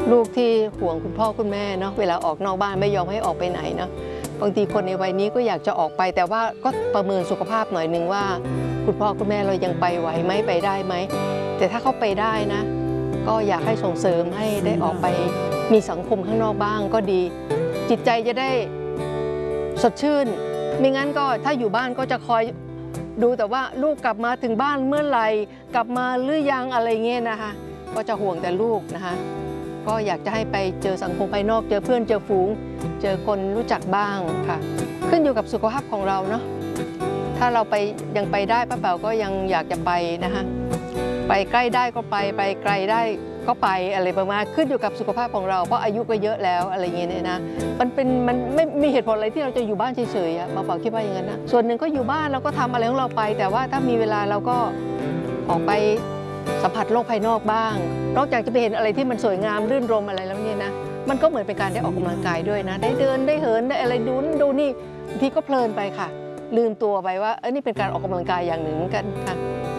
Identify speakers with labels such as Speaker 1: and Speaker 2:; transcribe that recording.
Speaker 1: ลูกที่ห่วงคุณพ่อคุณแม่เนาะเวลาออกนอกบ้านไม่ยอมให้ออกไปไหนเนาะบางทีคนในวัยนี้ก็อยากจะออกไปแต่ว่าก็ประเมินสุขภาพหน่อยนึงว่าคุณพ่อคุณแม่เรายังไปไหวไหมไปได้ไหมแต่ถ้าเขาไปได้นะก็อยากให้ส่งเสริมให้ได้ออกไปมีสังคมข้างนอกบ้างก็ดีจิตใจจะได้สดชื่นไม่งั้นก็ถ้าอยู่บ้านก็จะคอยดูแต่ว่าลูกกลับมาถึงบ้านเมื่อไหร่กลับมาหรือยังอะไรเงี้ยนะคะก็จะห่วงแต่ลูกนะคะก็อยากจะให้ไปเจอสังคมภายนอกเจอเพื่อนเจอฝูงเจอคนรู้จักบ้างค่ะขึ้นอยู่กับสุขภาพของเราเนาะถ้าเราไปยังไปได้ป้าเป๋าก็ยังอยากจะไปนะคะไปใกล้ได้ก็ไปไกลได้ก็ไปอะไรประมาณขึ้นอยู่กับสุขภาพของเราเพราะอายุก็เยอะแล้วอะไรเงี้ยเนี่ยนะมันไม่มีเหตุผลอะไรที่เราจะอยู่บ้านเฉยๆป้าเป๋าคิดว่าอย่างนั้นนะส่วนหนึ่งก็อยู่บ้านเราก็ทำอะไรของเราไปแต่ว่าถ้ามีเวลาเราก็ออกไปสัมผัสโลกภายนอกบ้างนอกจากจะไปเห็นอะไรที่มันสวยงามรื่นรมอะไรแล้วเนี่ยนะมันก็เหมือนเป็นการได้ออกกำลังกายด้วยนะได้เดินได้เหินได้อะไรดูนี่บางทีก็เพลินไปค่ะลืมตัวไปว่านี่เป็นการออกกำลังกายอย่างหนึ่งเหมือนกันค่ะ